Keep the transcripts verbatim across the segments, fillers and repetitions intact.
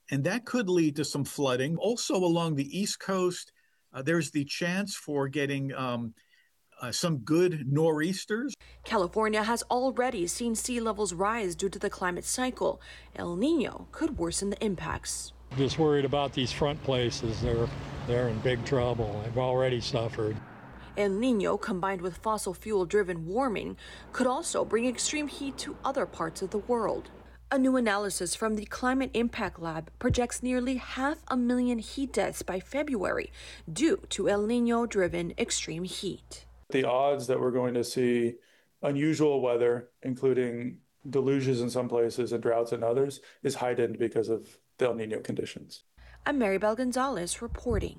and that could lead to some flooding. Also along the East Coast, uh, there's the chance for getting um, uh, some good nor'easters. California has already seen sea levels rise due to the climate cycle. El Nino could worsen the impacts. Just worried about these front places. They're, they're in big trouble. They've already suffered. El Nino, combined with fossil fuel-driven warming, could also bring extreme heat to other parts of the world. A new analysis from the Climate Impact Lab projects nearly half a million heat deaths by February due to El Nino-driven extreme heat. The odds that we're going to see unusual weather, including deluges in some places and droughts in others, is heightened because of the El Nino conditions. I'm Maribel Gonzalez reporting.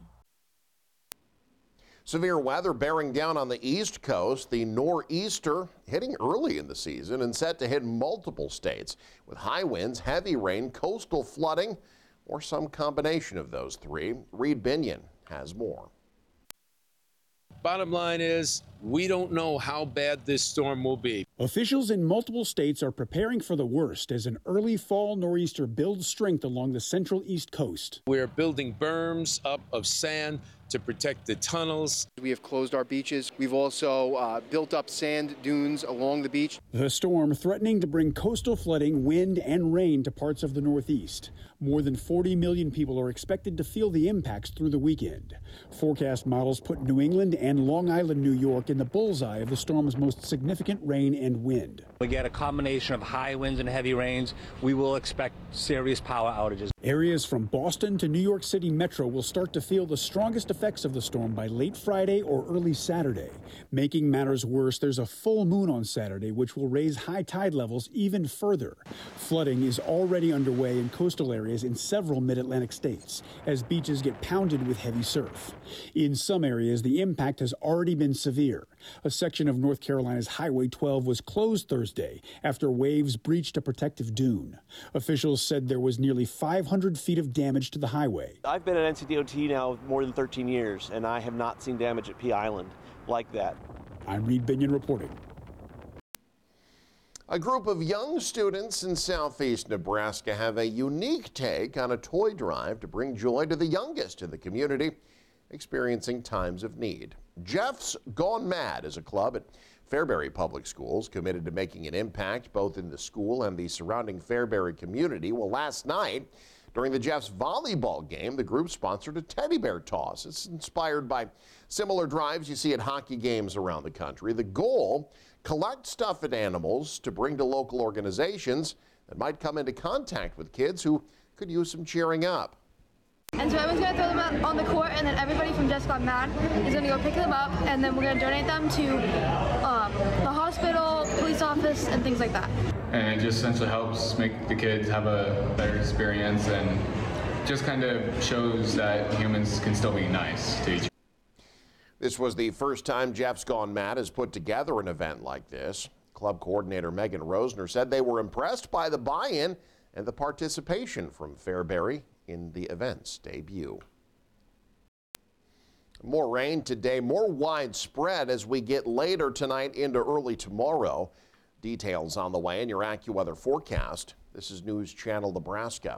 Severe weather bearing down on the East Coast. The nor'easter hitting early in the season and set to hit multiple states with high winds, heavy rain, coastal flooding, or some combination of those three. Reed Binion has more. Bottom line is, we don't know how bad this storm will be. Officials in multiple states are preparing for the worst as an early fall nor'easter builds strength along the central East Coast. We're building berms up of sand to protect the tunnels. We have closed our beaches. We've also uh, built up sand dunes along the beach. The storm threatening to bring coastal flooding, wind, and rain to parts of the Northeast. More than forty million people are expected to feel the impacts through the weekend. Forecast models put New England and Long Island, New York in the bullseye of the storm's most significant rain and wind. We get a combination of high winds and heavy rains. We will expect serious power outages. Areas from Boston to New York City Metro will start to feel the strongest effects of the storm by late Friday or early Saturday. Making matters worse, there's a full moon on Saturday, which will raise high tide levels even further. Flooding is already underway in coastal areas in several mid-Atlantic states as beaches get pounded with heavy surf. In some areas, the impact has already been severe. A section of North Carolina's Highway twelve was closed Thursday after waves breached a protective dune. Officials said there was nearly five hundred feet of damage to the highway. I've been at N C D O T now more than thirteen years, and I have not seen damage at Pea Island like that. I'm Reed Binion reporting. A group of young students in southeast Nebraska have a unique take on a toy drive to bring joy to the youngest in the community experiencing times of need. Jeff's Gone Mad is a club at Fairbury Public Schools committed to making an impact both in the school and the surrounding Fairbury community. Well, last night, during the Jeff's volleyball game, the group sponsored a teddy bear toss. It's inspired by similar drives you see at hockey games around the country. The goal, collect stuffed animals to bring to local organizations that might come into contact with kids who could use some cheering up. And so everyone's going to throw them out on the court, and then everybody from Jeff's Gone Mad is going to go pick them up, and then we're going to donate them to um, the hospital, police office, and things like that. And it just essentially helps make the kids have a better experience and just kind of shows that humans can still be nice to each other. This was the first time Jeff's Gone Mad has put together an event like this. Club coordinator Megan Rosner said they were impressed by the buy-in and the participation from Fairbury in the event's debut. More rain today, more widespread as we get later tonight into early tomorrow. Details on the way in your AccuWeather forecast. This is News Channel Nebraska.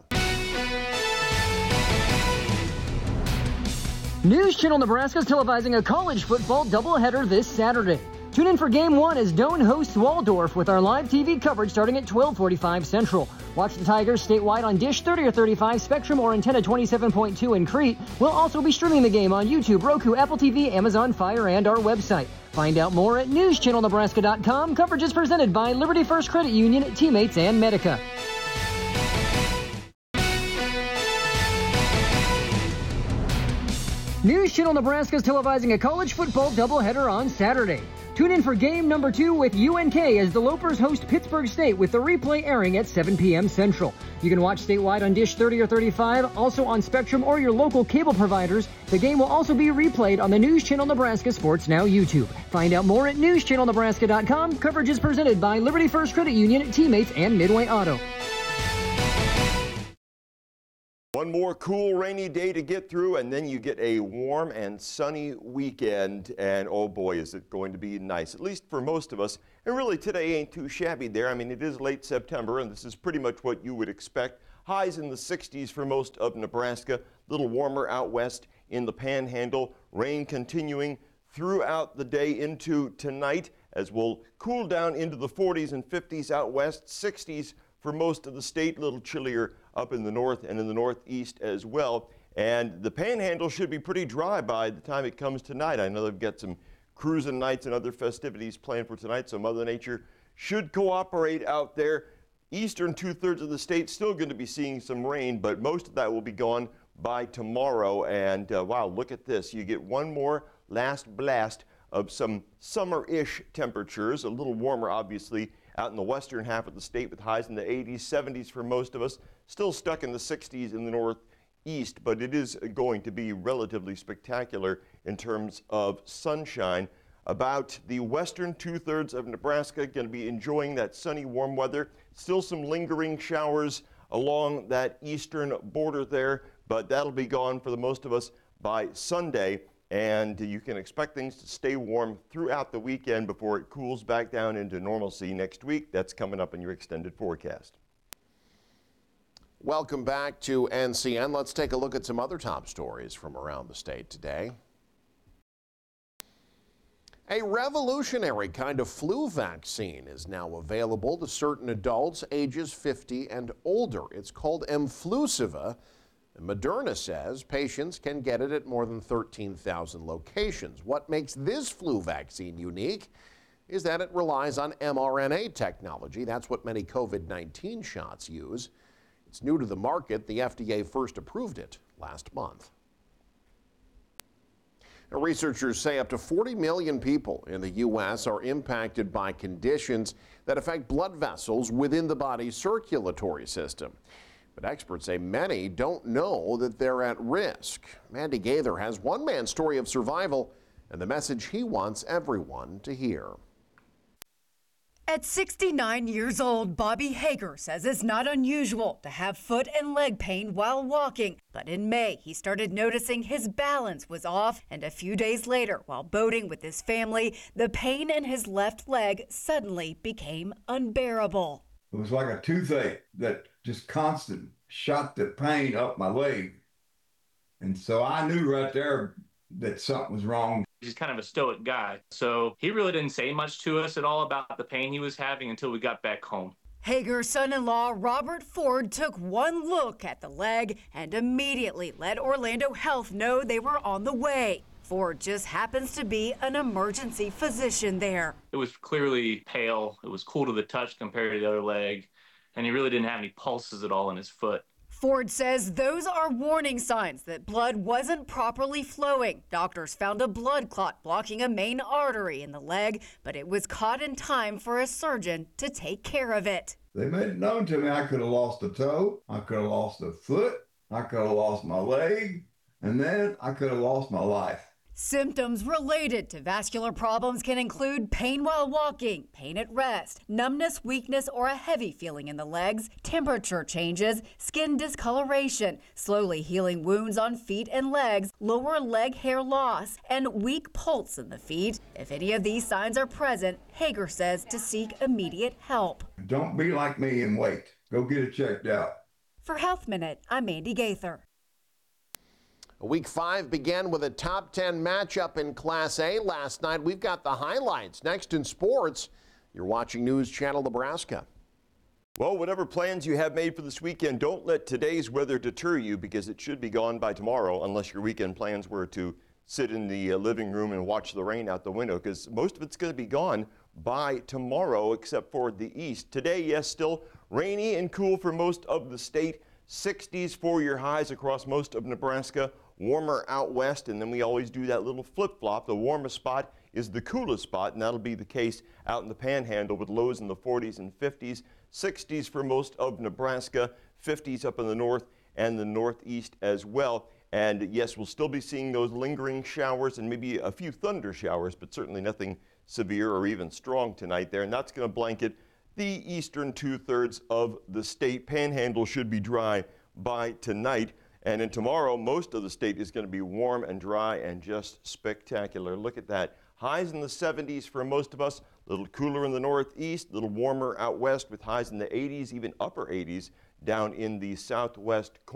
News Channel Nebraska is televising a college football doubleheader this Saturday. Tune in for Game one as Doane hosts Waldorf with our live T V coverage starting at twelve forty-five Central. Watch the Tigers statewide on Dish thirty or thirty-five, Spectrum, or Antenna twenty-seven point two in Crete. We'll also be streaming the game on YouTube, Roku, Apple T V, Amazon Fire, and our website. Find out more at news channel nebraska dot com. Coverage is presented by Liberty First Credit Union, Teammates, and Medica. News Channel Nebraska is televising a college football doubleheader on Saturday. Tune in for game number two with U N K as the Lopers host Pittsburgh State with the replay airing at seven p m Central. You can watch statewide on Dish thirty or thirty-five, also on Spectrum or your local cable providers. The game will also be replayed on the News Channel Nebraska Sports Now YouTube. Find out more at news channel nebraska dot com. Coverage is presented by Liberty First Credit Union, Teammates, and Midway Auto. One more cool rainy day to get through, and then you get a warm and sunny weekend, and oh boy, is it going to be nice, at least for most of us. And really, today ain't too shabby there. I mean, it is late September, and this is pretty much what you would expect. highs in the sixties for most of Nebraska, a little warmer out west in the Panhandle. Rain continuing throughout the day into tonight as we'll cool down into the forties and fifties out west, sixties for most of the state, a little chillier up in the north and in the northeast as well. And the Panhandle should be pretty dry by the time it comes tonight. I know they've got some cruising nights and other festivities planned for tonight, so Mother Nature should cooperate out there. Eastern two-thirds of the state still going to be seeing some rain, but most of that will be gone by tomorrow. And uh, wow, look at this. You get one more last blast of some summer-ish temperatures, a little warmer obviously out in the western half of the state with highs in the eighties, seventies for most of us, still stuck in the sixties in the northeast, but it is going to be relatively spectacular in terms of sunshine. About the western two-thirds of Nebraska going to be enjoying that sunny, warm weather. Still some lingering showers along that eastern border there, but that'll be gone for the most of us by Sunday. And you can expect things to stay warm throughout the weekend before it cools back down into normalcy next week. That's coming up in your extended forecast. Welcome back to N C N. Let's take a look at some other top stories from around the state today. A revolutionary kind of flu vaccine is now available to certain adults ages fifty and older. It's called Mflusiva. Moderna says patients can get it at more than thirteen thousand locations. What makes this flu vaccine unique is that it relies on mRNA technology. That's what many COVID nineteen shots use. It's new to the market. The F D A first approved it last month. Now, researchers say up to forty million people in the U S are impacted by conditions that affect blood vessels within the body's circulatory system. But experts say many don't know that they're at risk. Mandy Gaither has one man's story of survival and the message he wants everyone to hear. At sixty-nine years old, Bobby Hager says it's not unusual to have foot and leg pain while walking. But in May, he started noticing his balance was off, and a few days later, while boating with his family, the pain in his left leg suddenly became unbearable. It was like a toothache that just constant shot the pain up my leg. And so I knew right there that something was wrong. He's kind of a stoic guy, so he really didn't say much to us at all about the pain he was having until we got back home. Hager's son-in-law, Robert Ford, took one look at the leg and immediately let Orlando Health know they were on the way. Ford just happens to be an emergency physician there. It was clearly pale. It was cool to the touch compared to the other leg, and he really didn't have any pulses at all in his foot. Ford says those are warning signs that blood wasn't properly flowing. Doctors found a blood clot blocking a main artery in the leg, but it was caught in time for a surgeon to take care of it. They made it known to me I could have lost a toe, I could have lost a foot, I could have lost my leg, and then I could have lost my life. Symptoms related to vascular problems can include pain while walking, pain at rest, numbness, weakness, or a heavy feeling in the legs, temperature changes, skin discoloration, slowly healing wounds on feet and legs, lower leg hair loss, and weak pulse in the feet. If any of these signs are present, Hager says to seek immediate help. Don't be like me and wait. Go get it checked out. For Health Minute, I'm Mandy Gaither. Week five began with a top ten matchup in Class A last night. We've got the highlights. Next in sports, you're watching News Channel Nebraska. Well, whatever plans you have made for this weekend, don't let today's weather deter you because it should be gone by tomorrow unless your weekend plans were to sit in the uh, living room and watch the rain out the window because most of it's going to be gone by tomorrow except for the east. Today, yes, still rainy and cool for most of the state. sixties for your highs across most of Nebraska. Warmer out west, and then we always do that little flip-flop. The warmest spot is the coolest spot, and that'll be the case out in the Panhandle with lows in the forties and fifties, sixties for most of Nebraska, fifties up in the north and the northeast as well. And yes, we'll still be seeing those lingering showers and maybe a few thunder showers, but certainly nothing severe or even strong tonight there, and that's going to blanket the eastern two-thirds of the state. Panhandle should be dry by tonight. And then tomorrow, most of the state is going to be warm and dry and just spectacular. Look at that. Highs in the seventies for most of us, a little cooler in the northeast, a little warmer out west with highs in the eighties, even upper eighties down in the southwest corner.